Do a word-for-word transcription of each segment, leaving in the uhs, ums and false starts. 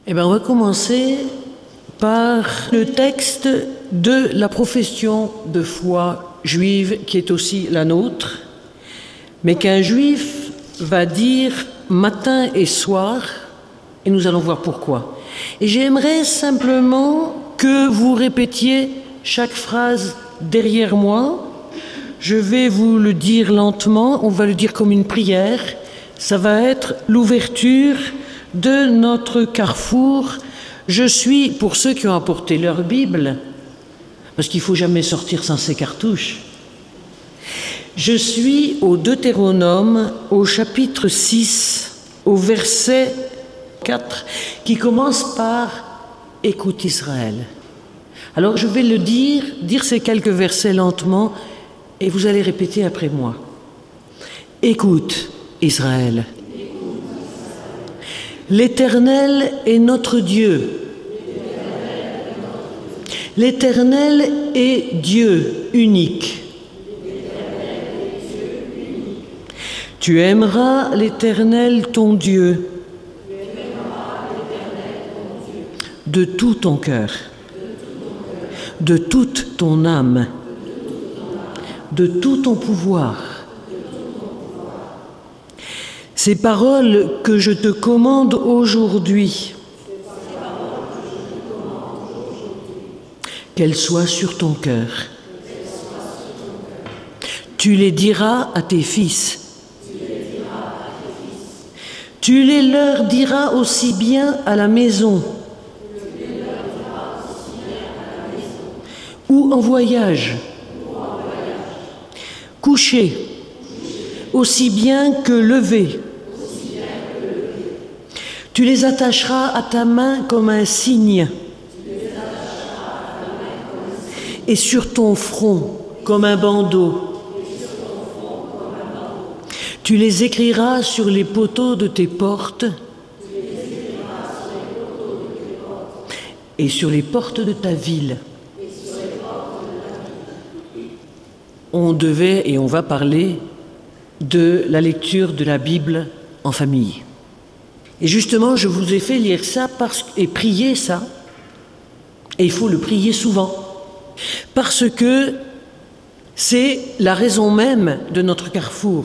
Eh bien, on va commencer par le texte de la profession de foi juive qui est aussi la nôtre, mais qu'un juif va dire matin et soir, et nous allons voir pourquoi. Et j'aimerais simplement que vous répétiez chaque phrase derrière moi. Je vais vous le dire lentement, on va le dire comme une prière. Ça va être l'ouverture de notre carrefour. Je suis, pour ceux qui ont apporté leur Bible, parce qu'il ne faut jamais sortir sans ses cartouches, je suis au Deutéronome, au chapitre six, au verset quatre, qui commence par « Écoute Israël ». Alors je vais le dire, dire ces quelques versets lentement, et vous allez répéter après moi. « Écoute Israël. L'Éternel est notre Dieu. L'Éternel est Dieu unique. Tu aimeras l'Éternel ton Dieu de tout ton cœur, de toute ton âme, de tout ton pouvoir. Ces paroles que je te commande aujourd'hui, qu'elles soient sur ton cœur. Tu les diras à tes fils. Tu les leur diras aussi bien à la maison ou en voyage, couché, aussi bien que levé. Tu les attacheras à ta main comme un signe et sur ton front comme un bandeau. Tu les écriras sur les poteaux de tes portes et sur les portes de ta ville. On devait et on va parler de la lecture de la Bible en famille. Et justement, je vous ai fait lire ça parce, et prier ça, et il faut le prier souvent, parce que c'est la raison même de notre carrefour.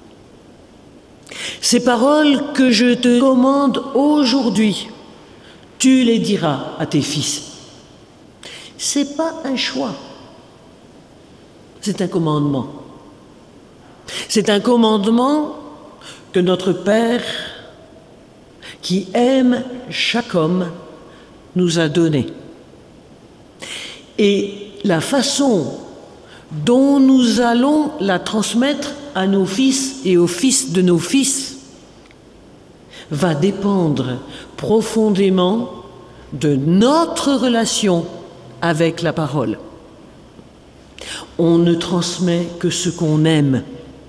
Ces paroles que je te commande aujourd'hui, tu les diras à tes fils. C'est pas un choix, c'est un commandement. C'est un commandement que notre Père, qui aime chaque homme, nous a donné. Et la façon dont nous allons la transmettre à nos fils et aux fils de nos fils va dépendre profondément de notre relation avec la parole. On ne transmet que ce qu'on aime.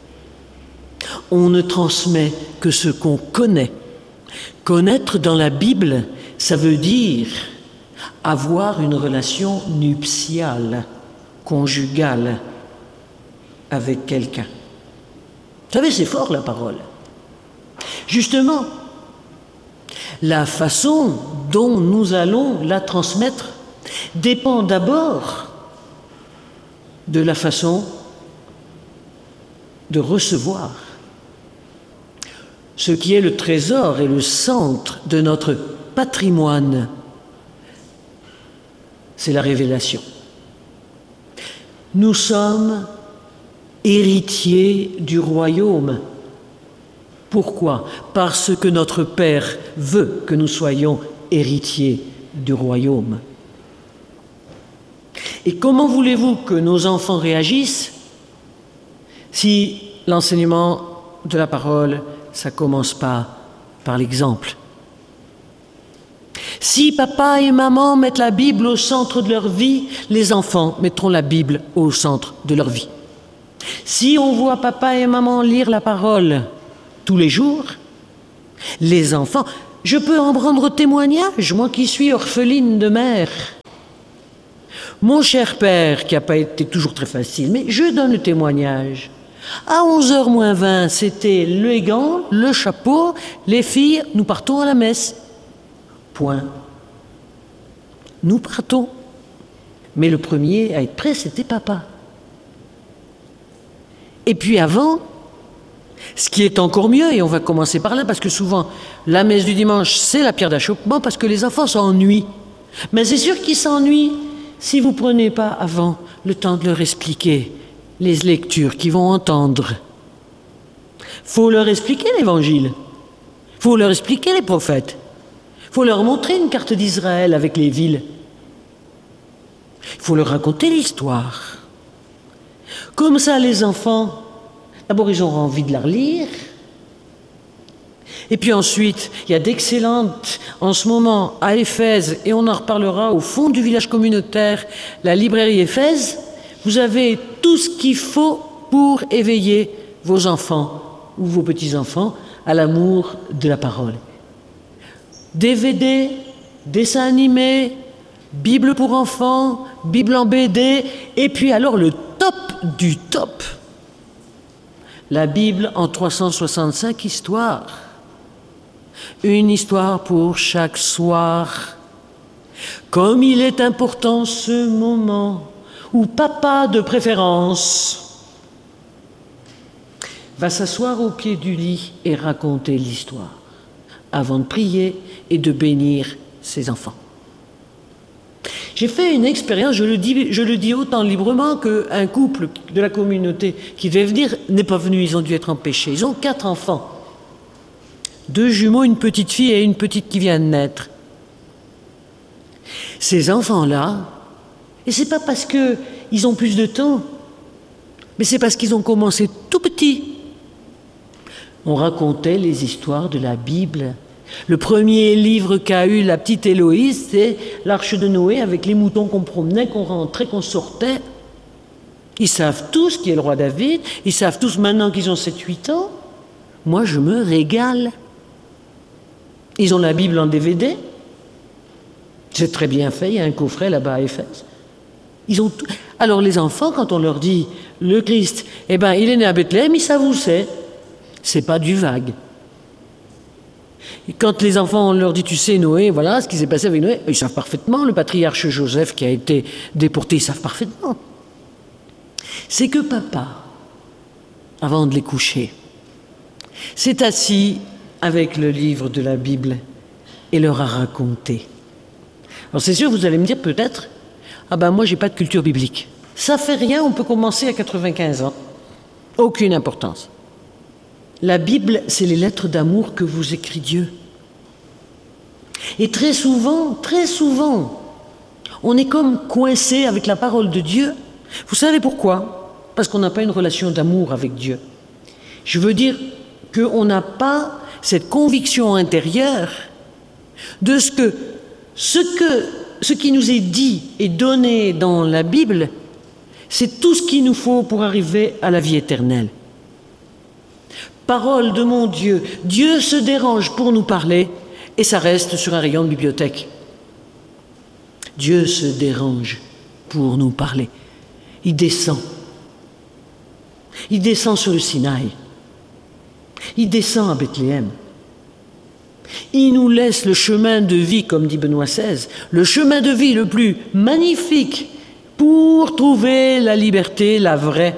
On ne transmet que ce qu'on connaît. Connaître dans la Bible, ça veut dire avoir une relation nuptiale, conjugale avec quelqu'un. Vous savez, c'est fort la parole. Justement, la façon dont nous allons la transmettre dépend d'abord de la façon de recevoir. Ce qui est le trésor et le centre de notre patrimoine, c'est la révélation. Nous sommes héritiers du royaume. Pourquoi? Parce que notre Père veut que nous soyons héritiers du royaume. Et comment voulez-vous que nos enfants réagissent si l'enseignement de la parole, ça ne commence pas par l'exemple? Si papa et maman mettent la Bible au centre de leur vie, les enfants mettront la Bible au centre de leur vie. Si on voit papa et maman lire la parole tous les jours, les enfants, je peux en prendre témoignage, moi qui suis orpheline de mère. Mon cher père, qui n'a pas été toujours très facile, mais je donne le témoignage. À onze heures moins vingt, c'était les gants, le chapeau, les filles, nous partons à la messe. Point. Nous partons. Mais le premier à être prêt, c'était papa. Et puis avant, ce qui est encore mieux, et on va commencer par là, parce que souvent, la messe du dimanche, c'est la pierre d'achoppement, parce que les enfants s'ennuient. Mais c'est sûr qu'ils s'ennuient si vous ne prenez pas avant le temps de leur expliquer les lectures qu'ils vont entendre. Il faut leur expliquer l'Évangile. Il faut leur expliquer les prophètes. Il faut leur montrer une carte d'Israël avec les villes. Il faut leur raconter l'histoire. Comme ça, les enfants, d'abord, ils auront envie de la relire. Et puis ensuite, il y a d'excellentes, en ce moment, à Éphèse, et on en reparlera au fond du village communautaire, la librairie Éphèse. Vous avez tout ce qu'il faut pour éveiller vos enfants ou vos petits-enfants à l'amour de la parole. D V D, dessins animés, Bible pour enfants, Bible en B D, et puis alors le top du top, la Bible en trois cent soixante-cinq histoires. Une histoire pour chaque soir. Comme il est important ce moment où papa de préférence va s'asseoir au pied du lit et raconter l'histoire avant de prier et de bénir ses enfants. J'ai fait une expérience, je le dis, je le dis autant librement qu'un couple de la communauté qui devait venir n'est pas venu, ils ont dû être empêchés. Ils ont quatre enfants, deux jumeaux, une petite fille et une petite qui vient de naître. Ces enfants-là, et c'est pas parce qu'ils ont plus de temps, mais c'est parce qu'ils ont commencé tout petits. On racontait les histoires de la Bible. Le premier livre qu'a eu la petite Héloïse, c'est l'Arche de Noé avec les moutons qu'on promenait, qu'on rentrait, qu'on sortait. Ils savent tous qui est le roi David, ils savent tous maintenant qu'ils ont sept huit ans. Moi, je me régale. Ils ont la Bible en D V D. C'est très bien fait, il y a un coffret là-bas à Éphèse. Ils ont tout. Alors les enfants, quand on leur dit le Christ, eh ben, il est né à Bethléem, ils savent où c'est. C'est pas du vague. Et quand les enfants, on leur dit, tu sais, Noé, voilà ce qui s'est passé avec Noé, ils savent parfaitement. Le patriarche Joseph qui a été déporté, ils savent parfaitement. C'est que papa, avant de les coucher, s'est assis avec le livre de la Bible et leur a raconté. Alors c'est sûr, vous allez me dire peut-être, ah ben moi j'ai pas de culture biblique. Ça fait rien, on peut commencer à quatre-vingt-quinze ans. Aucune importance. La Bible, c'est les lettres d'amour que vous écrit Dieu. Et très souvent, très souvent, on est comme coincé avec la parole de Dieu. Vous savez pourquoi? Parce qu'on n'a pas une relation d'amour avec Dieu. Je veux dire qu'on n'a pas cette conviction intérieure de ce que ce, que, ce qui nous est dit et donné dans la Bible, c'est tout ce qu'il nous faut pour arriver à la vie éternelle. Parole de mon Dieu, Dieu se dérange pour nous parler et ça reste sur un rayon de bibliothèque. Dieu se dérange pour nous parler. Il descend. Il descend sur le Sinaï. Il descend à Bethléem. Il nous laisse le chemin de vie, comme dit Benoît seize, le chemin de vie le plus magnifique pour trouver la liberté, la vraie.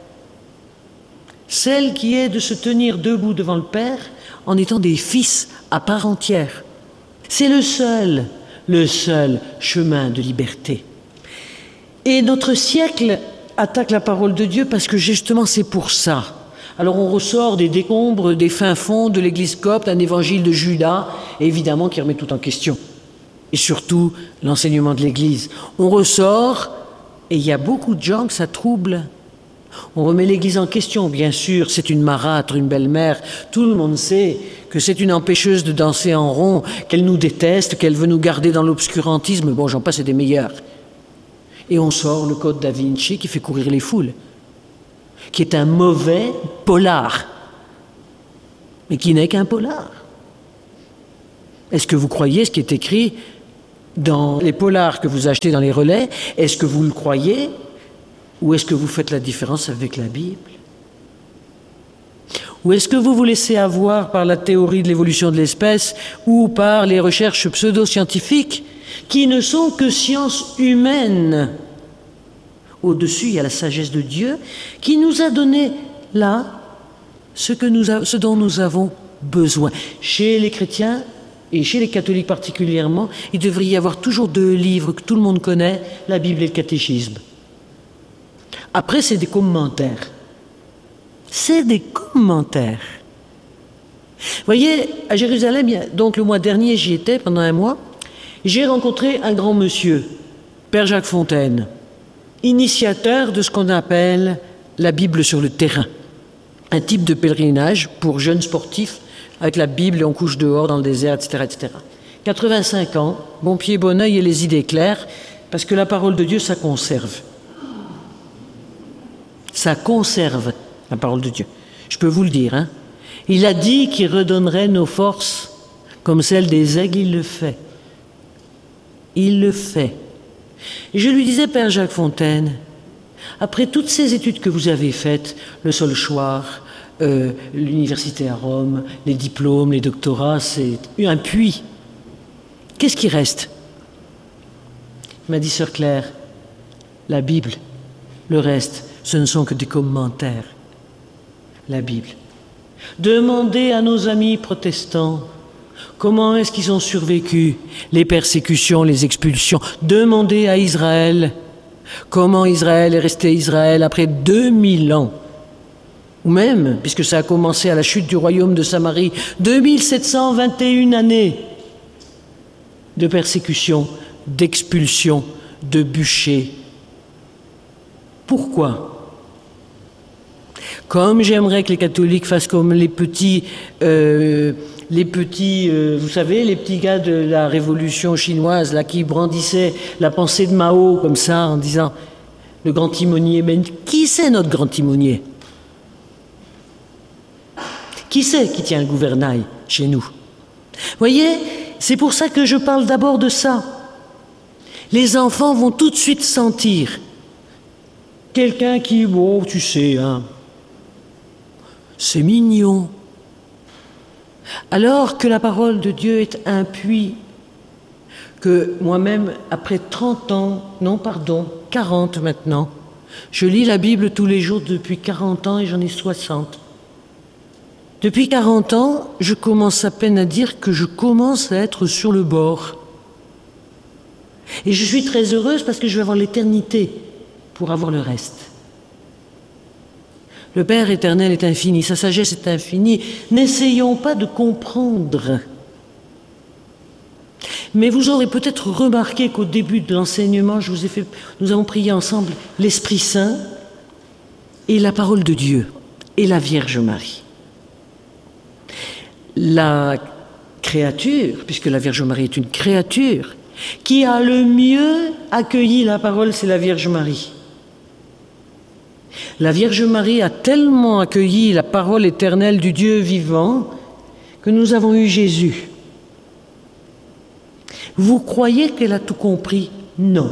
Celle qui est de se tenir debout devant le Père en étant des fils à part entière. C'est le seul, le seul chemin de liberté. Et notre siècle attaque la parole de Dieu parce que justement c'est pour ça. Alors on ressort des décombres, des fins fonds de l'église copte, un évangile de Judas, évidemment qui remet tout en question. Et surtout l'enseignement de l'église. On ressort et il y a beaucoup de gens que ça trouble. On remet l'Église en question, bien sûr, c'est une marâtre, une belle-mère. Tout le monde sait que c'est une empêcheuse de danser en rond, qu'elle nous déteste, qu'elle veut nous garder dans l'obscurantisme. Bon, j'en passe et des meilleurs. Et on sort le Code da Vinci qui fait courir les foules, qui est un mauvais polar, mais qui n'est qu'un polar. Est-ce que vous croyez ce qui est écrit dans les polars que vous achetez dans les relais? Est-ce que vous le croyez? Ou est-ce que vous faites la différence avec la Bible? Ou est-ce que vous vous laissez avoir par la théorie de l'évolution de l'espèce ou par les recherches pseudo-scientifiques qui ne sont que sciences humaines? Au-dessus, il y a la sagesse de Dieu qui nous a donné là ce, que nous a, ce dont nous avons besoin. Chez les chrétiens et chez les catholiques particulièrement, il devrait y avoir toujours deux livres que tout le monde connaît, la Bible et le catéchisme. Après, c'est des commentaires. C'est des commentaires. Vous voyez, à Jérusalem, donc le mois dernier, j'y étais pendant un mois, j'ai rencontré un grand monsieur, Père Jacques Fontaine, initiateur de ce qu'on appelle la Bible sur le terrain. Un type de pèlerinage pour jeunes sportifs, avec la Bible et on couche dehors dans le désert, et cetera, et cetera. quatre-vingt-cinq ans, bon pied, bon oeil et les idées claires, parce que la parole de Dieu, ça conserve. Ça conserve la parole de Dieu. Je peux vous le dire, hein. Il a dit qu'il redonnerait nos forces comme celles des aigles, il le fait. Il le fait. Et je lui disais, Père Jacques Fontaine, après toutes ces études que vous avez faites, le Solchoir, euh, l'université à Rome, les diplômes, les doctorats, c'est un puits. Qu'est-ce qui reste? Il m'a dit, Sœur Claire, la Bible, le reste, ce ne sont que des commentaires. La Bible. Demandez à nos amis protestants comment est-ce qu'ils ont survécu les persécutions, les expulsions. Demandez à Israël comment Israël est resté Israël après deux mille ans. Ou même, puisque ça a commencé à la chute du royaume de Samarie, deux mille sept cent vingt et une années de persécution, d'expulsion, de bûcher. Pourquoi ? Comme j'aimerais que les catholiques fassent comme les petits, euh, les petits, euh, vous savez, les petits gars de la révolution chinoise, là, qui brandissaient la pensée de Mao, comme ça, en disant, le grand timonier, mais qui c'est notre grand timonier? Qui c'est qui tient le gouvernail chez nous? Voyez, c'est pour ça que je parle d'abord de ça. Les enfants vont tout de suite sentir quelqu'un qui, bon, tu sais, hein, c'est mignon. Alors que la parole de Dieu est un puits que moi-même, après trente ans, non, pardon, quarante maintenant, je lis la Bible tous les jours depuis quarante ans et j'en ai soixante. Depuis quarante ans, je commence à peine à dire que je commence à être sur le bord. Et je suis très heureuse parce que je vais avoir l'éternité pour avoir le reste. Le Père éternel est infini, sa sagesse est infinie. N'essayons pas de comprendre. Mais vous aurez peut-être remarqué qu'au début de l'enseignement, je vous ai fait, nous avons prié ensemble l'Esprit Saint et la parole de Dieu et la Vierge Marie. La créature, puisque la Vierge Marie est une créature, qui a le mieux accueilli la parole, c'est la Vierge Marie. La Vierge Marie a tellement accueilli la parole éternelle du Dieu vivant que nous avons eu Jésus. Vous croyez qu'elle a tout compris? Non.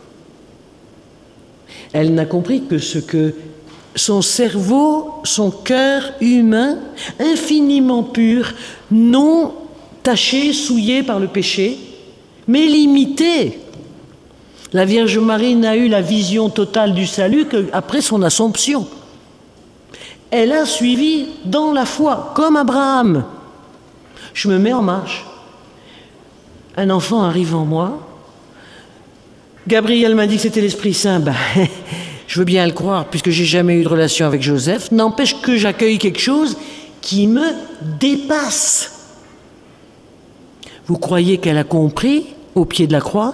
Elle n'a compris que ce que son cerveau, son cœur humain, infiniment pur, non taché, souillé par le péché, mais limité. La Vierge Marie n'a eu la vision totale du salut qu'après son Assomption. Elle a suivi dans la foi, comme Abraham. Je me mets en marche. Un enfant arrive en moi. Gabriel m'a dit que c'était l'Esprit Saint. Ben, je veux bien le croire, puisque j'ai jamais eu de relation avec Joseph. N'empêche que j'accueille quelque chose qui me dépasse. Vous croyez qu'elle a compris au pied de la croix?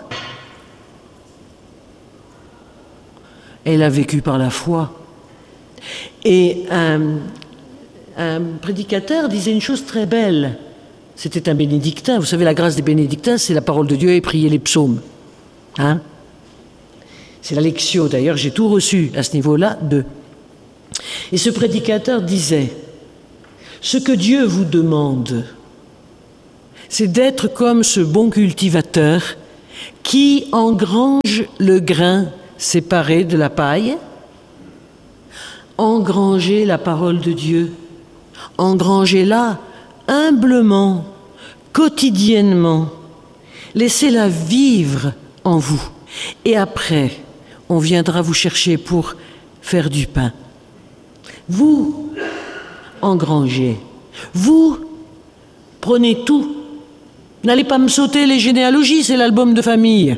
Elle a vécu par la foi. Et un, un prédicateur disait une chose très belle. C'était un bénédictin. Vous savez, la grâce des bénédictins, c'est la parole de Dieu et prier les psaumes. Hein? C'est la lectio, d'ailleurs, j'ai tout reçu à ce niveau-là d'eux. Et ce prédicateur disait, ce que Dieu vous demande, c'est d'être comme ce bon cultivateur qui engrange le grain séparé de la paille, engranger la parole de Dieu, Engrangez-la humblement, quotidiennement. Laissez-la vivre en vous. Et après, on viendra vous chercher pour faire du pain. Vous, engrangez. Vous, prenez tout. N'allez pas me sauter les généalogies, c'est l'album de famille.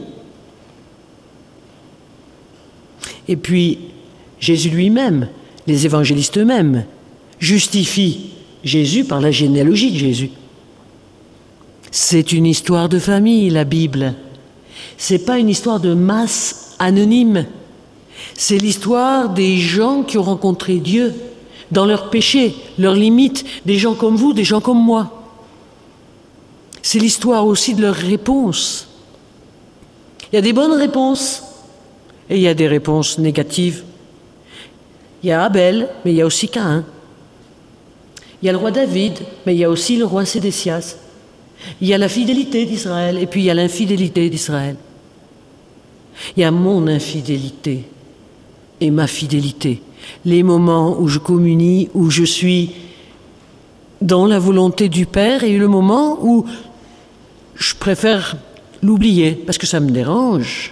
Et puis, Jésus lui-même, les évangélistes eux-mêmes, justifient Jésus par la généalogie de Jésus. C'est une histoire de famille, la Bible. C'est pas une histoire de masse anonyme. C'est l'histoire des gens qui ont rencontré Dieu dans leurs péchés, leurs limites, des gens comme vous, des gens comme moi. C'est l'histoire aussi de leurs réponses. Il y a des bonnes réponses et il y a des réponses négatives. Il y a Abel, mais il y a aussi Caïn. Il y a le roi David, mais il y a aussi le roi Sédécias. Il y a la fidélité d'Israël et puis il y a l'infidélité d'Israël. Il y a mon infidélité et ma fidélité. Les moments où je communie, où je suis dans la volonté du Père, et le moment où je préfère l'oublier parce que ça me dérange.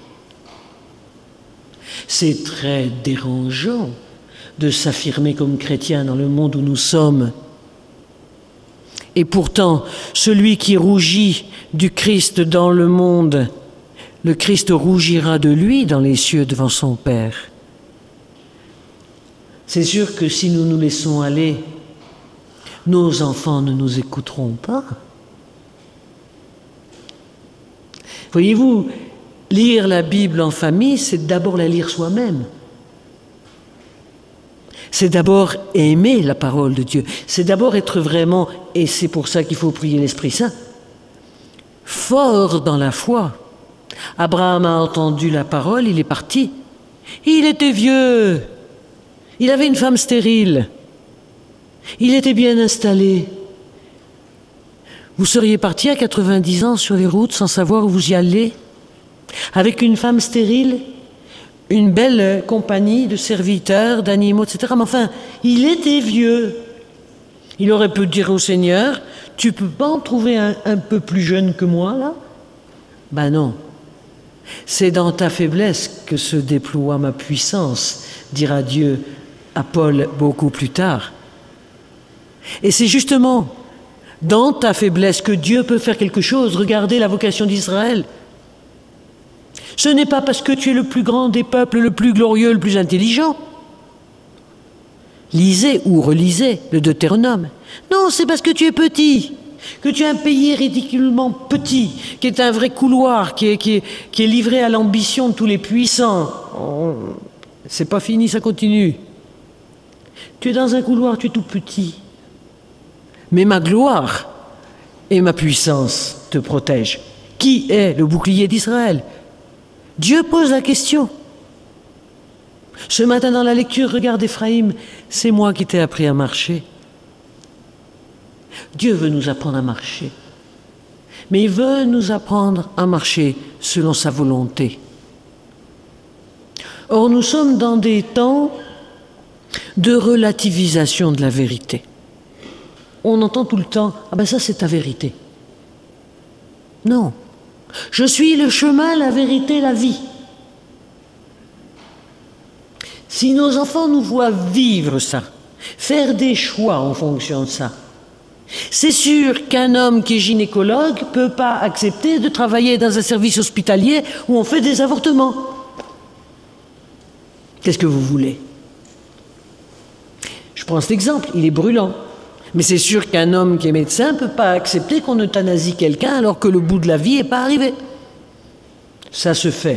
C'est très dérangeant de s'affirmer comme chrétien dans le monde où nous sommes. Et pourtant, celui qui rougit du Christ dans le monde, le Christ rougira de lui dans les cieux devant son Père. C'est sûr que si nous nous laissons aller, nos enfants ne nous écouteront pas. Voyez-vous, lire la Bible en famille, c'est d'abord la lire soi-même. C'est d'abord aimer la parole de Dieu. C'est d'abord être vraiment, et c'est pour ça qu'il faut prier l'Esprit Saint, fort dans la foi. Abraham a entendu la parole, il est parti. Il était vieux. Il avait une femme stérile. Il était bien installé. Vous seriez parti à quatre-vingt-dix ans sur les routes sans savoir où vous y allez, avec une femme stérile, une belle compagnie de serviteurs, d'animaux, et cetera. Mais enfin, il était vieux. Il aurait pu dire au Seigneur, « Tu ne peux pas en trouver un, un peu plus jeune que moi, là ?» Ben non. C'est dans ta faiblesse que se déploie ma puissance, dira Dieu à Paul beaucoup plus tard. Et c'est justement dans ta faiblesse que Dieu peut faire quelque chose. Regardez la vocation d'Israël. Ce n'est pas parce que tu es le plus grand des peuples, le plus glorieux, le plus intelligent. Lisez ou relisez le Deutéronome. Non, c'est parce que tu es petit, que tu es un pays ridiculement petit, qui est un vrai couloir, qui est, qui est, qui est livré à l'ambition de tous les puissants. Oh, c'est pas fini, ça continue. Tu es dans un couloir, tu es tout petit. Mais ma gloire et ma puissance te protègent. Qui est le bouclier d'Israël ? Dieu pose la question. Ce matin dans la lecture, regarde Éphraïm, c'est moi qui t'ai appris à marcher. Dieu veut nous apprendre à marcher. Mais il veut nous apprendre à marcher selon sa volonté. Or, nous sommes dans des temps de relativisation de la vérité. On entend tout le temps, ah ben ça c'est ta vérité. Non. Je suis le chemin, la vérité, la vie. Si nos enfants nous voient vivre ça, faire des choix en fonction de ça, c'est sûr qu'un homme qui est gynécologue ne peut pas accepter de travailler dans un service hospitalier où on fait des avortements. Qu'est-ce que vous voulez ? Je prends cet exemple, il est brûlant. Mais c'est sûr qu'un homme qui est médecin ne peut pas accepter qu'on euthanasie quelqu'un alors que le bout de la vie n'est pas arrivé. Ça se fait.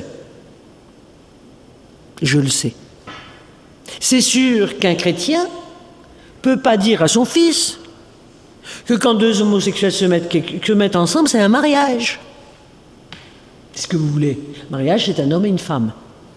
Je le sais. C'est sûr qu'un chrétien ne peut pas dire à son fils que quand deux homosexuels se mettent, se mettent ensemble, c'est un mariage. C'est ce que vous voulez. Mariage, c'est un homme et une femme.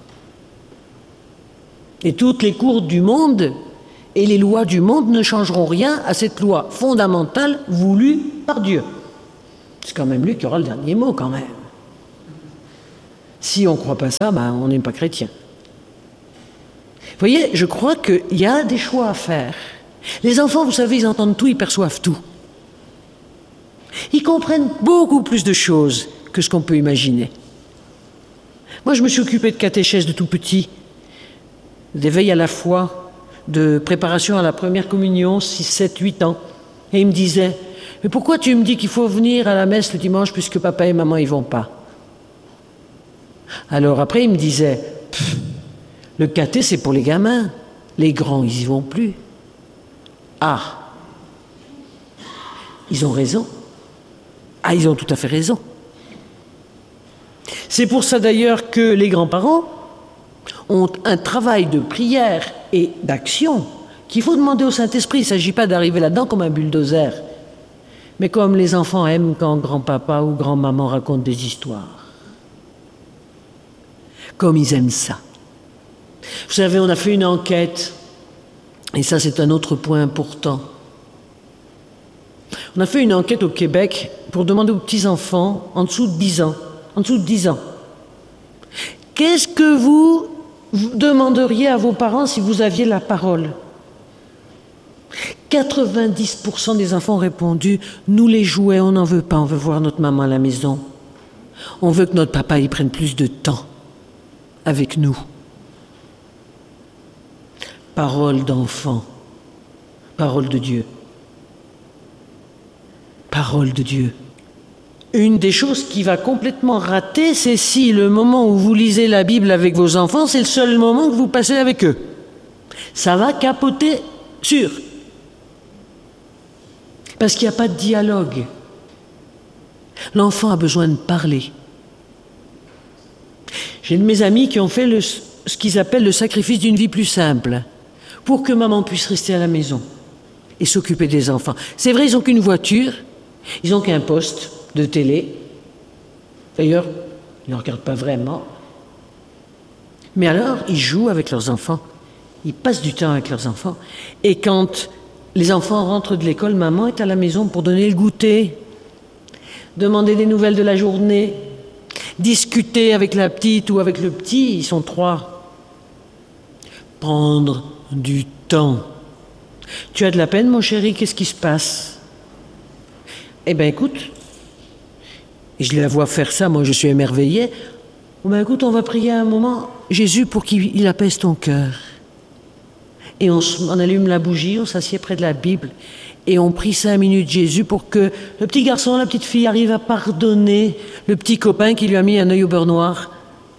Et toutes les cours du monde et les lois du monde ne changeront rien à cette loi fondamentale voulue par Dieu. C'est quand même lui qui aura le dernier mot, quand même. Si on ne croit pas ça, ben on n'est pas chrétien. Vous voyez, je crois qu'il y a des choix à faire. Les enfants, vous savez, ils entendent tout, ils perçoivent tout. Ils comprennent beaucoup plus de choses que ce qu'on peut imaginer. Moi, je me suis occupé de catéchèse de tout petit, d'éveil à la foi, de préparation à la première communion, six, sept, huit ans. Et il me disait, mais pourquoi tu me dis qu'il faut venir à la messe le dimanche puisque papa et maman y vont pas? Alors après, il me disait, le caté, c'est pour les gamins. Les grands, ils y vont plus. Ah, ils ont raison. Ah, ils ont tout à fait raison. C'est pour ça d'ailleurs que les grands-parents ont un travail de prière et d'action qu'il faut demander au Saint-Esprit. Il ne s'agit pas d'arriver là-dedans comme un bulldozer, mais comme les enfants aiment quand grand-papa ou grand-maman racontent des histoires. Comme ils aiment ça. Vous savez, on a fait une enquête, et ça c'est un autre point important. On a fait une enquête au Québec pour demander aux petits-enfants en dessous de dix ans, en dessous de dix ans, qu'est-ce que vous demanderiez à vos parents si vous aviez la parole? quatre-vingt-dix pour cent des enfants ont répondu, nous les jouets, on n'en veut pas, on veut voir notre maman à la maison. On veut que notre papa y prenne plus de temps avec nous. Parole d'enfant, parole de Dieu. Parole de Dieu. Une des choses qui va complètement rater, c'est si le moment où vous lisez la Bible avec vos enfants, c'est le seul moment que vous passez avec eux. Ça va capoter sûr. Parce qu'il n'y a pas de dialogue. L'enfant a besoin de parler. J'ai de mes amis qui ont fait le, ce qu'ils appellent le sacrifice d'une vie plus simple, pour que maman puisse rester à la maison et s'occuper des enfants. C'est vrai, ils n'ont qu'une voiture, ils n'ont qu'un poste de télé. D'ailleurs, ils ne regardent pas vraiment. Mais alors, ils jouent avec leurs enfants. Ils passent du temps avec leurs enfants. Et quand les enfants rentrent de l'école, maman est à la maison pour donner le goûter, demander des nouvelles de la journée, discuter avec la petite ou avec le petit, ils sont trois. Prendre du temps. Tu as de la peine, mon chéri, qu'est-ce qui se passe? Eh bien, écoute, et je la vois faire ça, moi je suis émerveillé. Oh ben écoute, on va prier un moment, Jésus, pour qu'il apaise ton cœur. Et on, on allume la bougie, on s'assied près de la Bible, et on prie cinq minutes Jésus pour que le petit garçon, la petite fille arrive à pardonner le petit copain qui lui a mis un œil au beurre noir,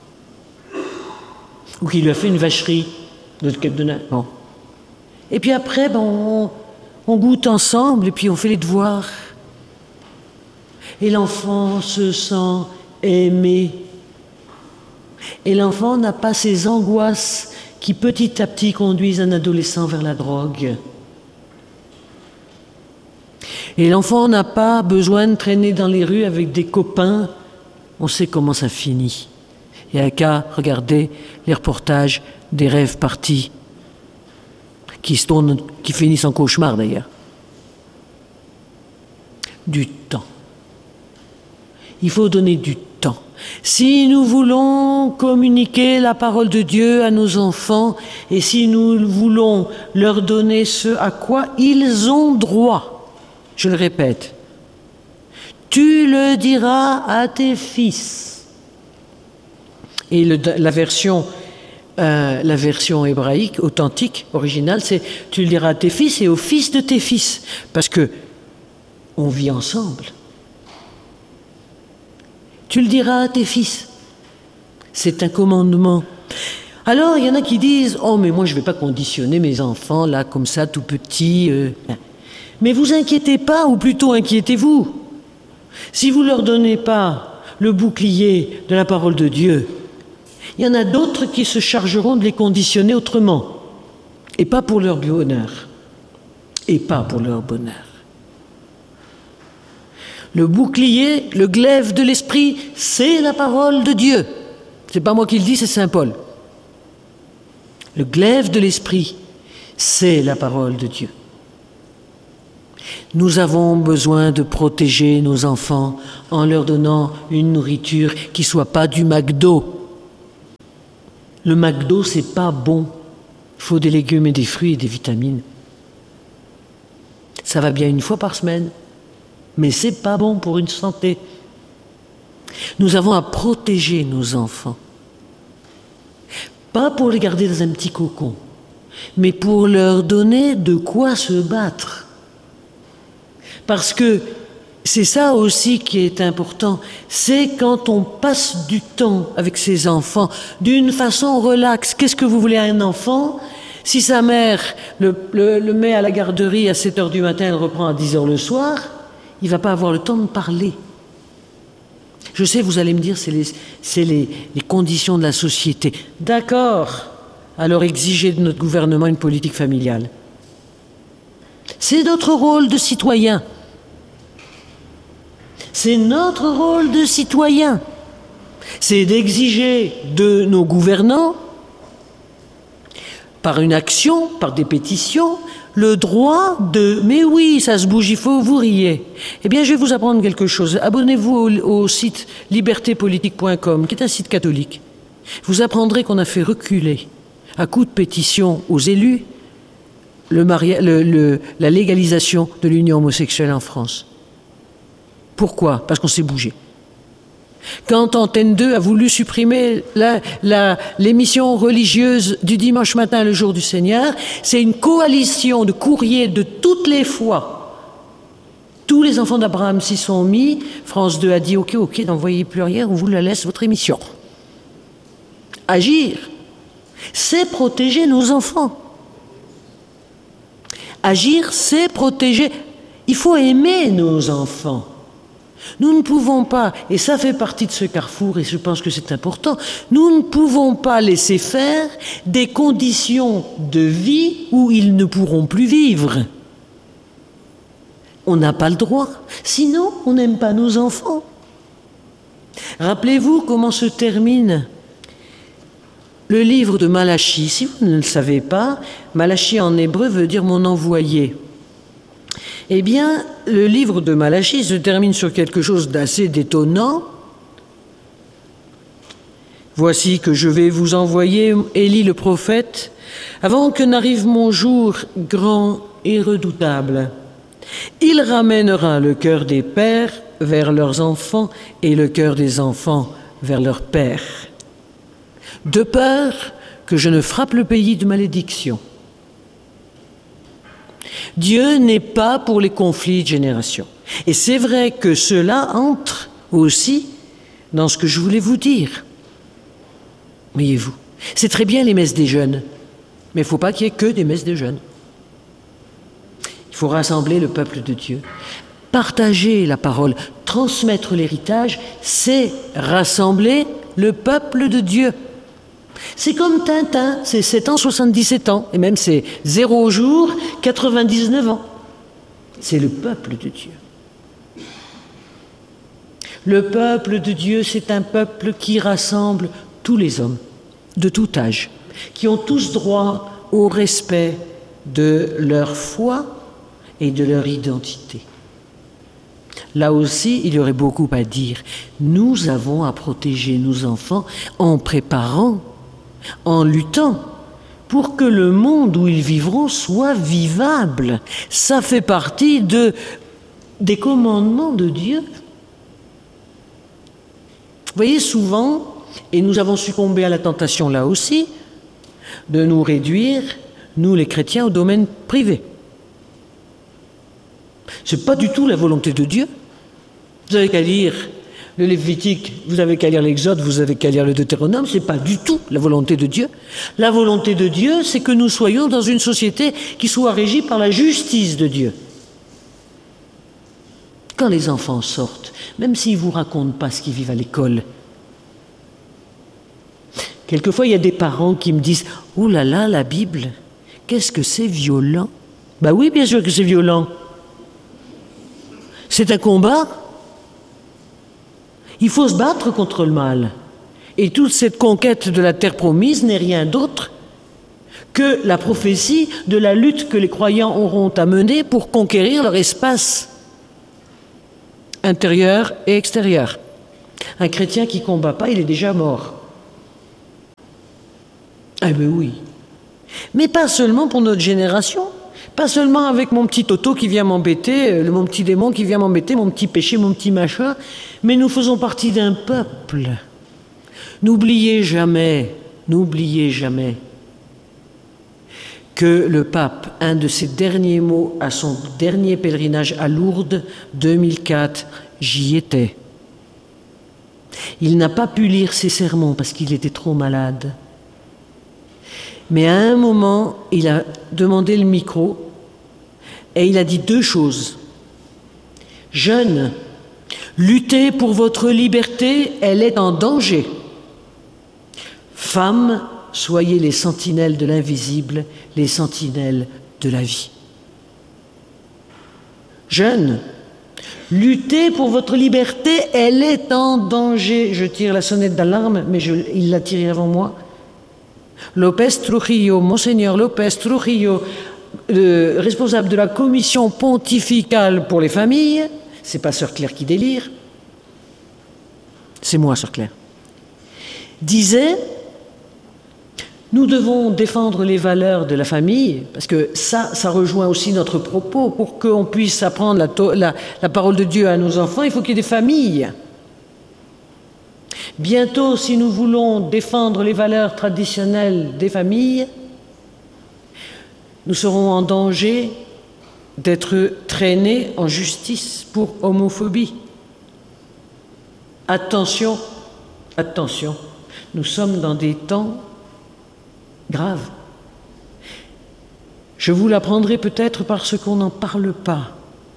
ou qui lui a fait une vacherie de quête de nain. Bon. Et puis après, ben, on, on goûte ensemble, et puis on fait les devoirs. Et l'enfant se sent aimé. Et l'enfant n'a pas ces angoisses qui petit à petit conduisent un adolescent vers la drogue. Et l'enfant n'a pas besoin de traîner dans les rues avec des copains. On sait comment ça finit. Il n'y a qu'à regarder les reportages des rêves partis, qui, se tournent, qui finissent en cauchemar d'ailleurs. Du temps. Il faut donner du temps. Si nous voulons communiquer la parole de Dieu à nos enfants et si nous voulons leur donner ce à quoi ils ont droit, je le répète, tu le diras à tes fils. Et le, la version, euh, la version hébraïque, authentique, originale, c'est tu le diras à tes fils et aux fils de tes fils, parce que on vit ensemble. Tu le diras à tes fils. C'est un commandement. Alors, il y en a qui disent « Oh, mais moi, je ne vais pas conditionner mes enfants, là, comme ça, tout petits. Euh. » Mais vous inquiétez pas, ou plutôt inquiétez-vous. Si vous ne leur donnez pas le bouclier de la parole de Dieu, il y en a d'autres qui se chargeront de les conditionner autrement. Et pas pour leur bonheur. Et pas pour leur bonheur. Le bouclier, le glaive de l'esprit, c'est la parole de Dieu. C'est pas moi qui le dis, c'est saint Paul. Le glaive de l'esprit, c'est la parole de Dieu. Nous avons besoin de protéger nos enfants en leur donnant une nourriture qui ne soit pas du McDo. Le McDo, c'est pas bon. Il faut des légumes et des fruits et des vitamines. Ça va bien une fois par semaine, mais c'est pas bon pour une santé. Nous avons à protéger nos enfants. Pas pour les garder dans un petit cocon, mais pour leur donner de quoi se battre. Parce que c'est ça aussi qui est important, c'est quand on passe du temps avec ses enfants d'une façon relaxe. Qu'est-ce que vous voulez à un enfant? Si sa mère le, le, le met à la garderie à sept heures du matin, elle reprend à dix heures le soir, il ne va pas avoir le temps de parler. Je sais, vous allez me dire, c'est les, c'est les, les conditions de la société. D'accord, alors exigez de notre gouvernement une politique familiale. C'est notre rôle de citoyen. C'est notre rôle de citoyen. C'est d'exiger de nos gouvernants, par une action, par des pétitions, le droit de « mais oui, ça se bouge, il faut vous riez ». Eh bien, je vais vous apprendre quelque chose. Abonnez-vous au, au site liberté politique point com, qui est un site catholique. Vous apprendrez qu'on a fait reculer, à coup de pétition aux élus, le maria- le, le, la légalisation de l'union homosexuelle en France. Pourquoi? Parce qu'on s'est bougé. Quand Antenne deux a voulu supprimer la, la, l'émission religieuse du dimanche matin, le jour du Seigneur, c'est une coalition de courriers de toutes les fois. Tous les enfants d'Abraham s'y sont mis. France deux a dit « Ok, ok, n'envoyez plus rien, on vous la laisse, votre émission ». Agir, c'est protéger nos enfants. Agir, c'est protéger. Il faut aimer nos enfants. Nous ne pouvons pas, et ça fait partie de ce carrefour, et je pense que c'est important, nous ne pouvons pas laisser faire des conditions de vie où ils ne pourront plus vivre. On n'a pas le droit, sinon on n'aime pas nos enfants. Rappelez-vous comment se termine le livre de Malachie. Si vous ne le savez pas, Malachie en hébreu veut dire « mon envoyé ». Eh bien, le livre de Malachie se termine sur quelque chose d'assez détonnant. « Voici que je vais vous envoyer, Élie le prophète, avant que n'arrive mon jour grand et redoutable. Il ramènera le cœur des pères vers leurs enfants et le cœur des enfants vers leurs pères, de peur que je ne frappe le pays de malédiction. » Dieu n'est pas pour les conflits de génération. Et c'est vrai que cela entre aussi dans ce que je voulais vous dire. Voyez-vous, c'est très bien les messes des jeunes, mais il ne faut pas qu'il y ait que des messes des jeunes. Il faut rassembler le peuple de Dieu. Partager la parole, transmettre l'héritage, c'est rassembler le peuple de Dieu. C'est comme Tintin, c'est sept ans, soixante-dix-sept ans, et même c'est zéro jour, quatre-vingt-dix-neuf ans. C'est le peuple de Dieu. Le peuple de Dieu, c'est un peuple qui rassemble tous les hommes, de tout âge, qui ont tous droit au respect de leur foi et de leur identité. Là aussi, il y aurait beaucoup à dire. Nous avons à protéger nos enfants en préparant, en luttant pour que le monde où ils vivront soit vivable. Ça fait partie de, des commandements de Dieu. Vous voyez, souvent, et nous avons succombé à la tentation là aussi, de nous réduire, nous les chrétiens, au domaine privé. Ce n'est pas du tout la volonté de Dieu. Vous avez qu'à lire le Lévitique, vous avez qu'à lire l'Exode, vous avez qu'à lire le Deutéronome, ce n'est pas du tout la volonté de Dieu. La volonté de Dieu, c'est que nous soyons dans une société qui soit régie par la justice de Dieu. Quand les enfants sortent, même s'ils ne vous racontent pas ce qu'ils vivent à l'école, quelquefois il y a des parents qui me disent « Oh là là, la Bible, qu'est-ce que c'est violent !» Ben oui, bien sûr que c'est violent. C'est un combat. Il faut se battre contre le mal. Et toute cette conquête de la terre promise n'est rien d'autre que la prophétie de la lutte que les croyants auront à mener pour conquérir leur espace intérieur et extérieur. Un chrétien qui ne combat pas, il est déjà mort. Ah ben oui. Mais pas seulement pour notre génération, Pas seulement avec mon petit Toto qui vient m'embêter, mon petit démon qui vient m'embêter, mon petit péché, mon petit machin, mais nous faisons partie d'un peuple. N'oubliez jamais, n'oubliez jamais que le pape, un de ses derniers mots à son dernier pèlerinage à Lourdes, deux mille quatre, j'y étais. Il n'a pas pu lire ses sermons parce qu'il était trop malade. Mais à un moment, il a demandé le micro et il a dit deux choses. Jeunes, luttez pour votre liberté, elle est en danger. Femmes, soyez les sentinelles de l'invisible, les sentinelles de la vie. Jeunes, luttez pour votre liberté, elle est en danger. Je tire la sonnette d'alarme, mais je, il l'a tirée avant moi. López Trujillo, Monseigneur López Trujillo, le responsable de la commission pontificale pour les familles, c'est pas Sœur Claire qui délire, c'est moi, Sœur Claire, disait: nous devons défendre les valeurs de la famille, parce que ça, ça rejoint aussi notre propos. Pour qu'on puisse apprendre la, la, la parole de Dieu à nos enfants, il faut qu'il y ait des familles. Bientôt, si nous voulons défendre les valeurs traditionnelles des familles, nous serons en danger d'être traînés en justice pour homophobie. Attention, attention, nous sommes dans des temps graves. Je vous l'apprendrai peut-être parce qu'on n'en parle pas.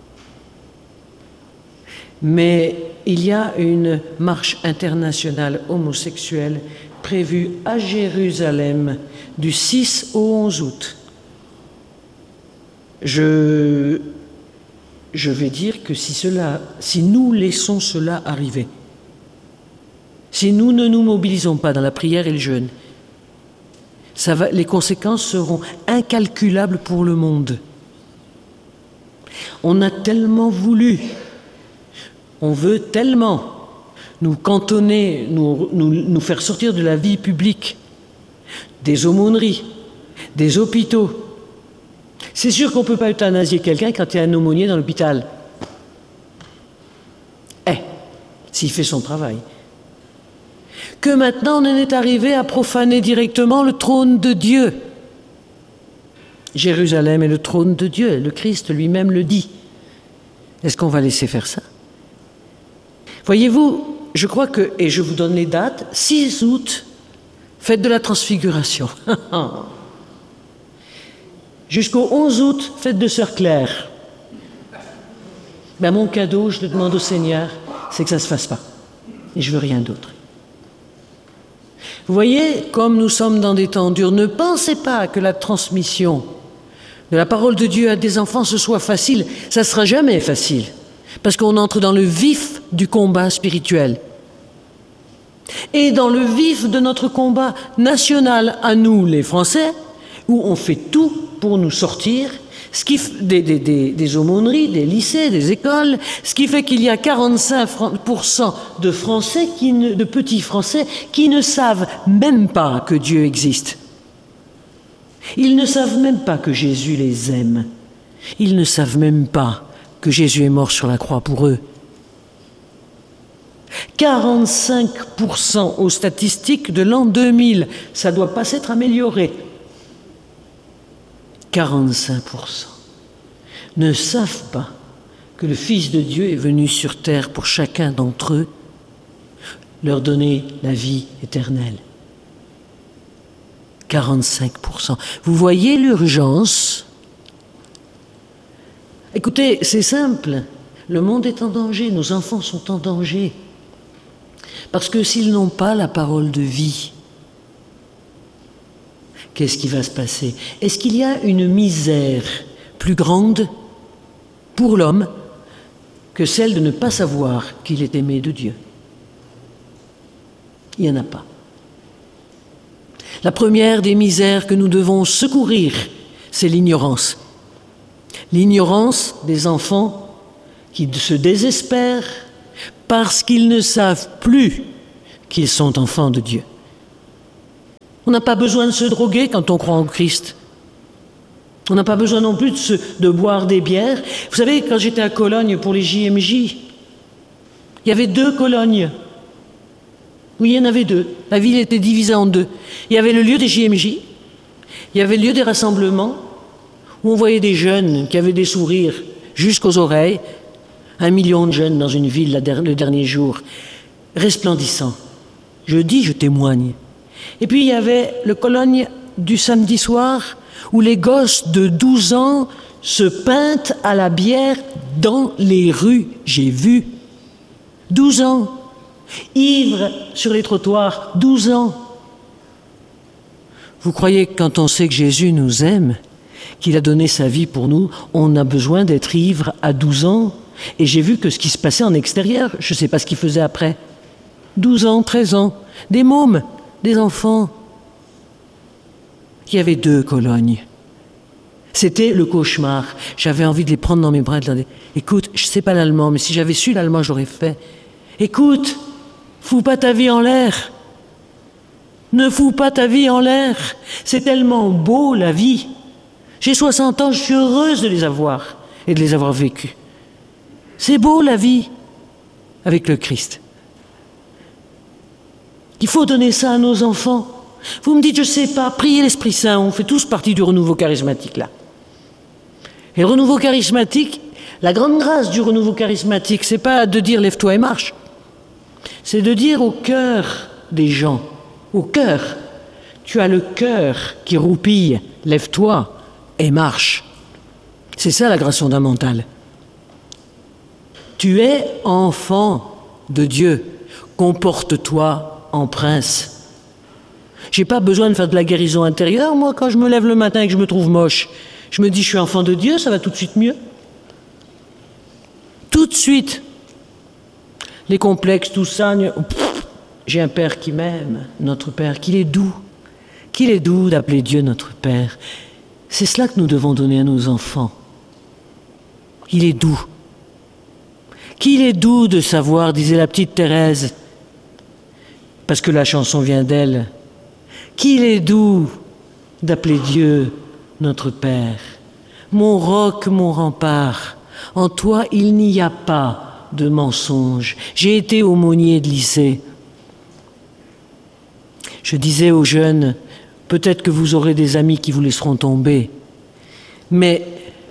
Mais il y a une marche internationale homosexuelle prévue à Jérusalem du six au onze août. Je, je vais dire que si, cela, si nous laissons cela arriver, si nous ne nous mobilisons pas dans la prière et le jeûne, ça va, les conséquences seront incalculables pour le monde. On a tellement voulu, on veut tellement nous cantonner, nous, nous, nous faire sortir de la vie publique, des aumôneries, des hôpitaux. C'est sûr qu'on ne peut pas euthanasier quelqu'un quand il y a un aumônier dans l'hôpital. Eh, s'il fait son travail. Que maintenant on en est arrivé à profaner directement le trône de Dieu. Jérusalem est le trône de Dieu, le Christ lui-même le dit. Est-ce qu'on va laisser faire ça? Voyez-vous, je crois que, et je vous donne les dates, six août, fête de la Transfiguration. Jusqu'au onze août, fête de Sœur Claire. Ben, mon cadeau, je le demande au Seigneur, c'est que ça ne se fasse pas. Et je veux rien d'autre. Vous voyez, comme nous sommes dans des temps durs, ne pensez pas que la transmission de la parole de Dieu à des enfants ce soit facile. Ça ne sera jamais facile, parce qu'on entre dans le vif du combat spirituel. Et dans le vif de notre combat national à nous, les Français, où on fait tout pour nous sortir ce qui, des, des, des, des aumôneries, des lycées, des écoles, ce qui fait qu'il y a quarante-cinq pour cent de Français, qui ne, de petits Français, qui ne savent même pas que Dieu existe. Ils ne savent même pas que Jésus les aime. Ils ne savent même pas que Jésus est mort sur la croix pour eux. quarante-cinq pour cent aux statistiques de l'an deux mille, ça ne doit pas s'être amélioré. quarante-cinq pour cent ne savent pas que le Fils de Dieu est venu sur terre pour chacun d'entre eux, leur donner la vie éternelle. quarante-cinq pour cent. Vous voyez l'urgence? Écoutez, c'est simple. Le monde est en danger, nos enfants sont en danger. Parce que s'ils n'ont pas la parole de vie, qu'est-ce qui va se passer? Est-ce qu'il y a une misère plus grande pour l'homme que celle de ne pas savoir qu'il est aimé de Dieu? Il n'y en a pas. La première des misères que nous devons secourir, c'est l'ignorance. L'ignorance des enfants qui se désespèrent parce qu'ils ne savent plus qu'ils sont enfants de Dieu. On n'a pas besoin de se droguer quand on croit en Christ. On n'a pas besoin non plus de, se, de boire des bières. Vous savez, quand j'étais à Cologne pour les J M J, il y avait deux Colognes. Oui, il y en avait deux. La ville était divisée en deux. Il y avait le lieu des J M J, il y avait le lieu des rassemblements, où on voyait des jeunes qui avaient des sourires jusqu'aux oreilles, un million de jeunes dans une ville le dernier jour, resplendissants. Je dis, je témoigne. Et puis il y avait le Cologne du samedi soir, où les gosses de douze ans se peintent à la bière dans les rues. J'ai vu. douze ans. Ivres sur les trottoirs. douze ans. Vous croyez que quand on sait que Jésus nous aime, qu'il a donné sa vie pour nous, on a besoin d'être ivre à douze ans? Et j'ai vu que ce qui se passait en extérieur, je ne sais pas ce qu'ils faisaient après. douze ans, treize ans. Des mômes, des enfants. Il y avait deux Colognes. C'était le cauchemar. J'avais envie de les prendre dans mes bras et de leur dire « Écoute, je ne sais pas l'allemand, mais si j'avais su l'allemand, j'aurais fait. Écoute, fous pas ta vie en l'air. Ne fous pas ta vie en l'air. C'est tellement beau, la vie. J'ai soixante ans, je suis heureuse de les avoir et de les avoir vécus. C'est beau, la vie, avec le Christ. Il faut donner ça à nos enfants. Vous me dites, je ne sais pas, priez l'Esprit Saint, on fait tous partie du renouveau charismatique, là. Et le renouveau charismatique, la grande grâce du renouveau charismatique, c'est pas de dire « lève-toi et marche », c'est de dire au cœur des gens, au cœur, tu as le cœur qui roupille, lève-toi et marche. C'est ça la grâce fondamentale. Tu es enfant de Dieu, comporte-toi en prince. J'ai pas besoin de faire de la guérison intérieure, moi, quand je me lève le matin et que je me trouve moche. Je me dis, je suis enfant de Dieu, ça va tout de suite mieux. Tout de suite. Les complexes, tout ça, pff, j'ai un Père qui m'aime, notre Père, qu'il est doux. Qu'il est doux d'appeler Dieu notre Père. C'est cela que nous devons donner à nos enfants. Il est doux. Qu'il est doux de savoir, disait la petite Thérèse, parce que la chanson vient d'elle, qu'il est doux d'appeler Dieu notre Père. Mon roc, mon rempart, en toi il n'y a pas de mensonge. J'ai été aumônier de lycée. Je disais aux jeunes, peut-être que vous aurez des amis qui vous laisseront tomber, mais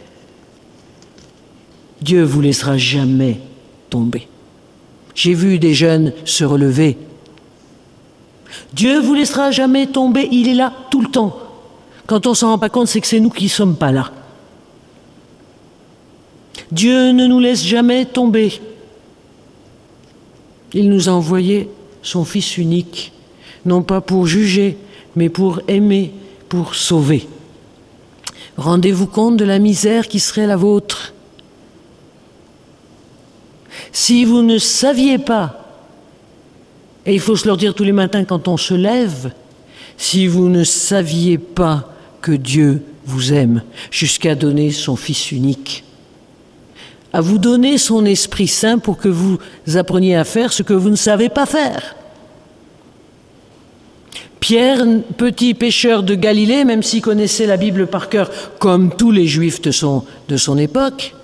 Dieu ne vous laissera jamais tomber. J'ai vu des jeunes se relever. Dieu ne vous laissera jamais tomber, il est là tout le temps. Quand on ne s'en rend pas compte, c'est que c'est nous qui ne sommes pas là. Dieu ne nous laisse jamais tomber. Il nous a envoyé son Fils unique, non pas pour juger, mais pour aimer, pour sauver. Rendez-vous compte de la misère qui serait la vôtre. Si vous ne saviez pas, et il faut se leur dire tous les matins quand on se lève, si vous ne saviez pas que Dieu vous aime jusqu'à donner son Fils unique, à vous donner son Esprit Saint pour que vous appreniez à faire ce que vous ne savez pas faire. Pierre, petit pêcheur de Galilée, même s'il connaissait la Bible par cœur, comme tous les Juifs de son, de son époque,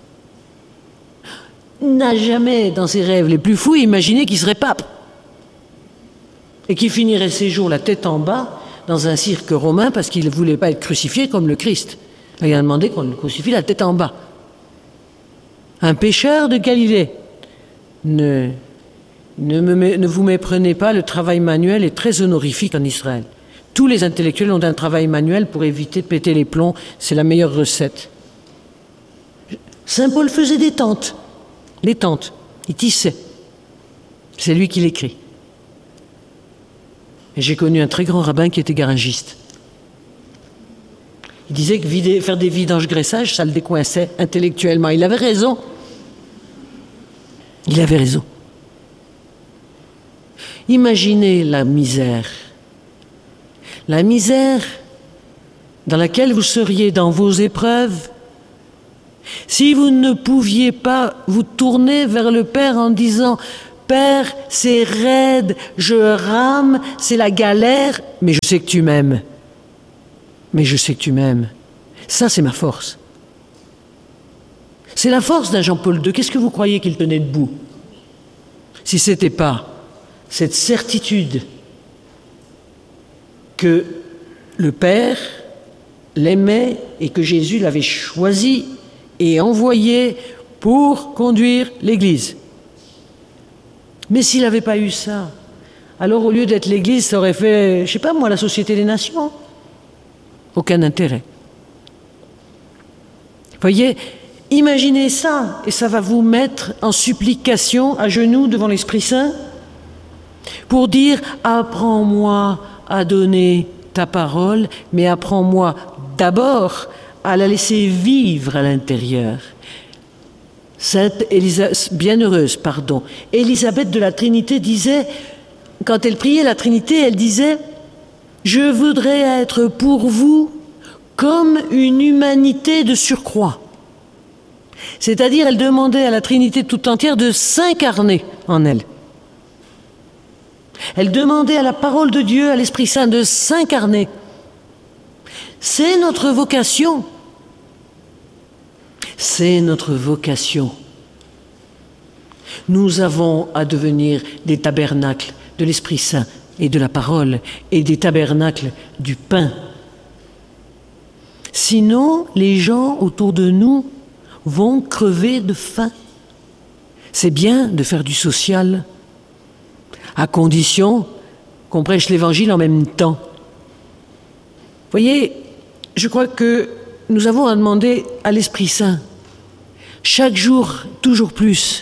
n'a jamais, dans ses rêves les plus fous, imaginé qu'il serait pape et qu'il finirait ses jours la tête en bas dans un cirque romain parce qu'il ne voulait pas être crucifié comme le Christ. Il a demandé qu'on le crucifie la tête en bas. Un pêcheur de Galilée. Ne, ne, me, ne vous méprenez pas, le travail manuel est très honorifique en Israël. Tous les intellectuels ont un travail manuel pour éviter de péter les plombs. C'est la meilleure recette. Saint Paul faisait des tentes. Les tentes. Il tissait. C'est lui qui l'écrit. Et j'ai connu un très grand rabbin qui était garagiste. Il disait que vider, faire des vidanges-graissages, ça le décoinçait intellectuellement. Il avait raison. Il avait raison. Imaginez la misère. La misère dans laquelle vous seriez dans vos épreuves si vous ne pouviez pas vous tourner vers le Père en disant « Père, c'est raide, je rame, c'est la galère, mais je sais que tu m'aimes. Mais je sais que tu m'aimes. Ça, c'est ma force. C'est la force d'un Jean-Paul deux. Qu'est-ce que vous croyez qu'il tenait debout? Si ce n'était pas cette certitude que le Père l'aimait et que Jésus l'avait choisi et envoyé pour conduire l'Église. Mais s'il n'avait pas eu ça, alors au lieu d'être l'Église, ça aurait fait, je ne sais pas moi, la Société des Nations. Aucun intérêt. Voyez, imaginez ça, et ça va vous mettre en supplication, à genoux devant l'Esprit Saint, pour dire « Apprends-moi à donner ta parole, mais apprends-moi d'abord à la laisser vivre à l'intérieur. » Sainte Élisabeth, bienheureuse, pardon, Élisabeth de la Trinité disait, quand elle priait la Trinité, elle disait « Je voudrais être pour vous comme une humanité de surcroît. » C'est-à-dire, elle demandait à la Trinité tout entière de s'incarner en elle. Elle demandait à la parole de Dieu, à l'Esprit Saint, de s'incarner. C'est notre vocation. C'est notre vocation. Nous avons à devenir des tabernacles de l'Esprit Saint et de la parole et des tabernacles du pain. Sinon, les gens autour de nous vont crever de faim. C'est bien de faire du social, à condition qu'on prêche l'Évangile en même temps. Vous voyez, je crois que nous avons à demander à l'Esprit Saint, chaque jour, toujours plus,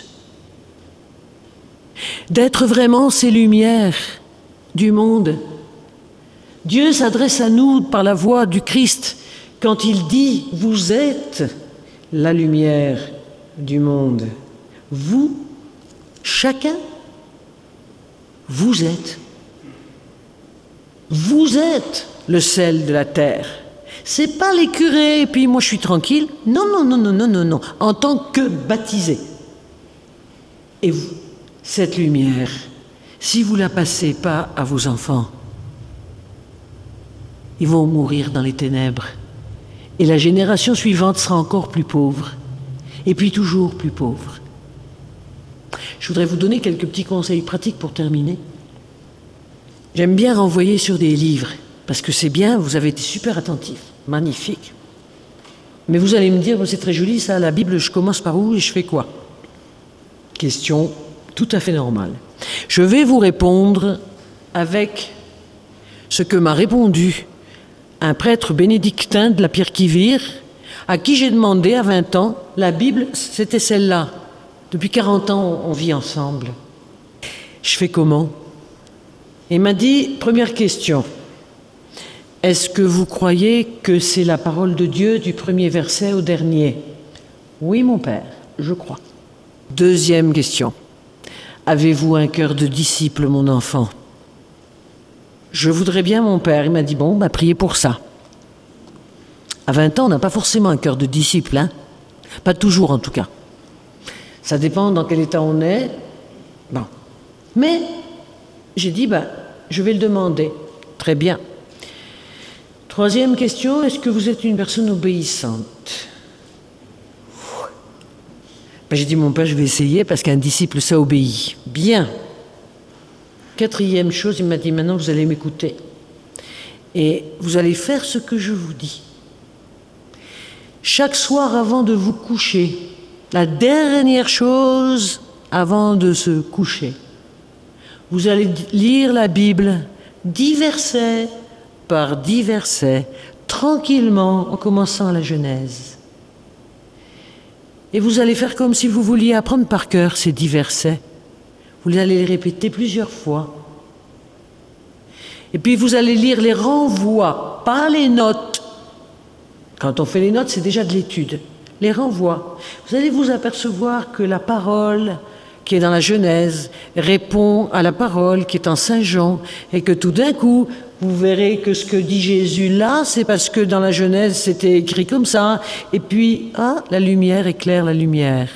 d'être vraiment ces lumières du monde. Dieu s'adresse à nous par la voix du Christ quand il dit « Vous êtes la lumière du monde. » Vous, chacun, vous êtes. Vous êtes le sel de la terre. C'est pas les curés, et puis moi je suis tranquille. Non, non, non, non, non, non, non. En tant que baptisé. Et vous, cette lumière, si vous la passez pas à vos enfants, ils vont mourir dans les ténèbres. Et la génération suivante sera encore plus pauvre. Et puis toujours plus pauvre. Je voudrais vous donner quelques petits conseils pratiques pour terminer. J'aime bien renvoyer sur des livres, parce que c'est bien, vous avez été super attentifs, magnifique. Mais vous allez me dire, c'est très joli ça, la Bible, je commence par où et je fais quoi? Question tout à fait normale. Je vais vous répondre avec ce que m'a répondu un prêtre bénédictin de la Pierre-qui-Vire, à qui j'ai demandé à vingt ans, la Bible, c'était celle-là. Depuis quarante ans, on vit ensemble. Je fais comment? Il m'a dit, première question, est-ce que vous croyez que c'est la parole de Dieu du premier verset au dernier? Oui, mon père, je crois. Deuxième question, avez-vous un cœur de disciple, mon enfant? Je voudrais bien, mon père. Il m'a dit, bon, bah, priez pour ça. À vingt ans, on n'a pas forcément un cœur de disciple, hein? Pas toujours, en tout cas. Ça dépend dans quel état on est. Bon. Mais, j'ai dit, bah, je vais le demander. Très bien. Troisième question, est-ce que vous êtes une personne obéissante? Ben, j'ai dit, mon père, je vais essayer, parce qu'un disciple, ça obéit. Bien. Quatrième chose, il m'a dit, maintenant, vous allez m'écouter. Et vous allez faire ce que je vous dis. Chaque soir, avant de vous coucher, la dernière chose avant de se coucher, vous allez lire la Bible, dix versets par dix versets, tranquillement, en commençant à la Genèse. Et vous allez faire comme si vous vouliez apprendre par cœur ces dix versets. Vous allez les répéter plusieurs fois. Et puis vous allez lire les renvois, pas les notes. Quand on fait les notes, c'est déjà de l'étude. Les renvois. Vous allez vous apercevoir que la parole qui est dans la Genèse répond à la parole qui est en Saint Jean, et que tout d'un coup, vous verrez que ce que dit Jésus là, c'est parce que dans la Genèse, c'était écrit comme ça. Et puis, ah, la lumière éclaire la lumière.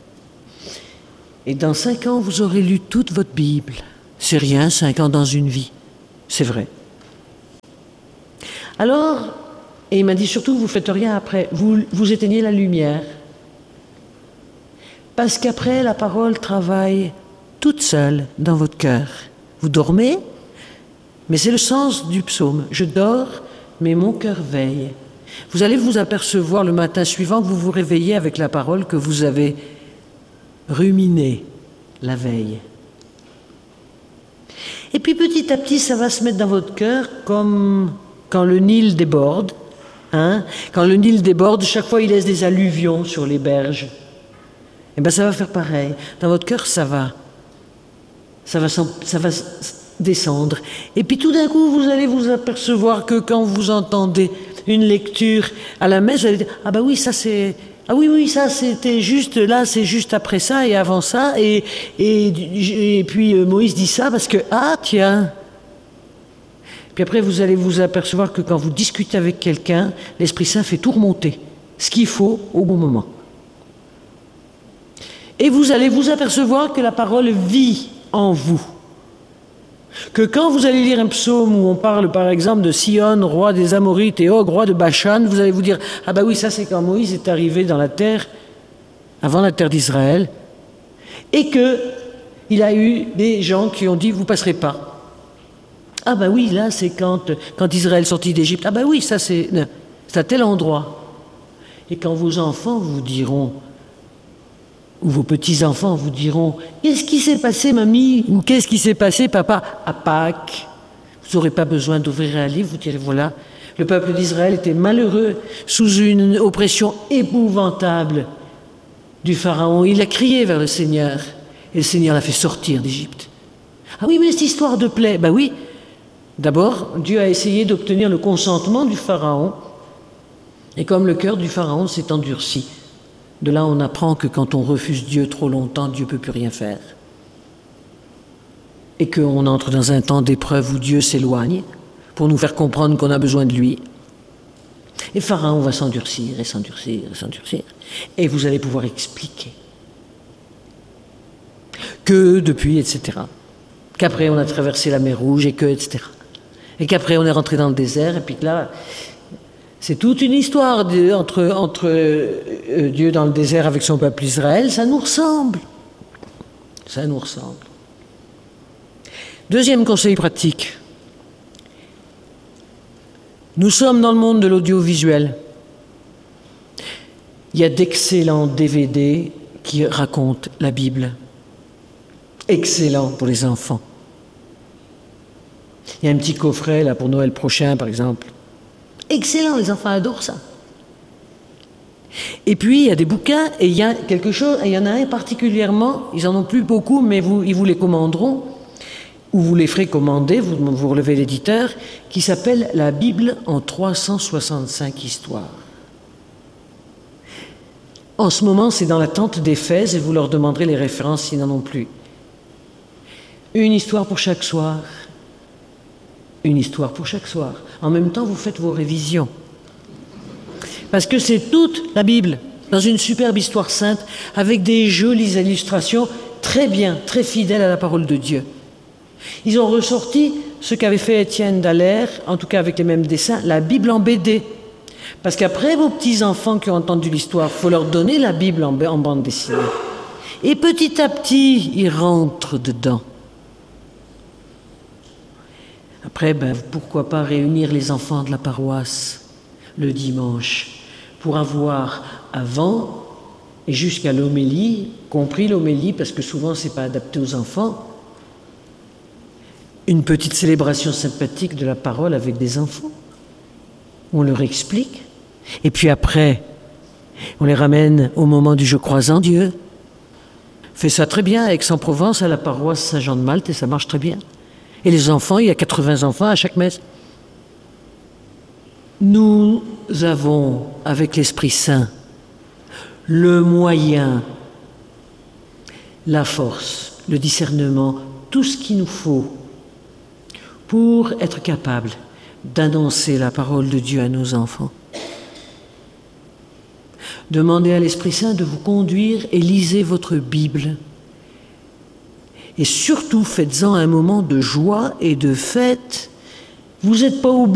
Et dans cinq ans, vous aurez lu toute votre Bible. C'est rien, cinq ans dans une vie. C'est vrai. Alors, Et il m'a dit surtout, vous ne faites rien après, vous, vous éteignez la lumière. Parce qu'après, la parole travaille toute seule dans votre cœur. Vous dormez, mais c'est le sens du psaume. Je dors, mais mon cœur veille. Vous allez vous apercevoir le matin suivant que vous vous réveillez avec la parole que vous avez ruminée la veille. Et puis petit à petit, ça va se mettre dans votre cœur comme quand le Nil déborde. Hein? Quand le Nil déborde, chaque fois il laisse des alluvions sur les berges. Et bien ça va faire pareil. Dans votre cœur, ça va. Ça va, ça va descendre. Et puis tout d'un coup, vous allez vous apercevoir que quand vous entendez une lecture à la messe, vous allez dire « Ah ben oui, ça c'est... Ah oui, oui, ça c'était juste, là c'est juste après ça et avant ça. Et, et, et puis Moïse dit ça parce que, ah tiens. Puis après vous allez vous apercevoir que quand vous discutez avec quelqu'un, l'Esprit Saint fait tout remonter, ce qu'il faut au bon moment. Et vous allez vous apercevoir que la parole vit en vous. Que quand vous allez lire un psaume où on parle par exemple de Sion, roi des Amorites, et Og, roi de Bashan, vous allez vous dire « Ah bah oui, ça c'est quand Moïse est arrivé dans la terre, avant la terre d'Israël, et qu'il a eu des gens qui ont dit « Vous passerez pas ». Ah bah oui, là c'est quand, quand Israël sortit d'Égypte. Ah bah oui, ça c'est, c'est à tel endroit. Et quand vos enfants vous diront, ou vos petits-enfants vous diront « Qu'est-ce qui s'est passé, mamie ?» ou « Qu'est-ce qui s'est passé, papa ?» à Pâques. Vous n'aurez pas besoin d'ouvrir un livre, vous direz « Voilà, le peuple d'Israël était malheureux sous une oppression épouvantable du Pharaon. Il a crié vers le Seigneur, et le Seigneur l'a fait sortir d'Égypte. » Ah oui, mais cette histoire de plaie, ben oui. D'abord, Dieu a essayé d'obtenir le consentement du Pharaon, et comme le cœur du Pharaon s'est endurci, de là, on apprend que quand on refuse Dieu trop longtemps, Dieu ne peut plus rien faire. Et qu'on entre dans un temps d'épreuve où Dieu s'éloigne pour nous faire comprendre qu'on a besoin de lui. Et Pharaon va s'endurcir et s'endurcir et s'endurcir. Et vous allez pouvoir expliquer que depuis, et cetera. Qu'après, on a traversé la mer Rouge et que, et cetera. Et qu'après, on est rentré dans le désert et puis que là... C'est toute une histoire de, entre, entre euh, Dieu dans le désert avec son peuple Israël, ça nous ressemble. Ça nous ressemble. Deuxième conseil pratique. Nous sommes dans le monde de l'audiovisuel. Il y a d'excellents D V D qui racontent la Bible. Excellent pour les enfants. Il y a un petit coffret là pour Noël prochain, par exemple. Excellent, les enfants adorent ça. Et puis, il y a des bouquins, et il y a quelque chose, et il y en a un particulièrement, ils n'en ont plus beaucoup, mais vous, ils vous les commanderont, ou vous les ferez commander, vous, vous relevez l'éditeur, qui s'appelle « La Bible en trois cent soixante-cinq histoires ». En ce moment, c'est dans la tente d'Éphèse, et vous leur demanderez les références s'ils n'en ont plus. Une histoire pour chaque soir. Une histoire pour chaque soir. En même temps, vous faites vos révisions. Parce que c'est toute la Bible, dans une superbe histoire sainte, avec des jolies illustrations, très bien, très fidèles à la parole de Dieu. Ils ont ressorti ce qu'avait fait Étienne Dallaire, en tout cas avec les mêmes dessins, la Bible en B D. Parce qu'après vos petits-enfants qui ont entendu l'histoire, il faut leur donner la Bible en, en bande dessinée. Et petit à petit, ils rentrent dedans. Après, ben, pourquoi pas réunir les enfants de la paroisse le dimanche pour avoir avant et jusqu'à l'homélie, compris l'homélie parce que souvent c'est pas adapté aux enfants, une petite célébration sympathique de la parole avec des enfants. On leur explique et puis après, on les ramène au moment du « Je crois en Dieu ». Fait ça très bien à Aix-en-Provence, à la paroisse Saint-Jean-de-Malte et ça marche très bien. Et les enfants, il y a quatre-vingts enfants à chaque messe. Nous avons, avec l'Esprit Saint, le moyen, la force, le discernement, tout ce qu'il nous faut pour être capable d'annoncer la parole de Dieu à nos enfants. Demandez à l'Esprit Saint de vous conduire et lisez votre Bible. Et surtout, faites-en un moment de joie et de fête. Vous n'êtes pas obligés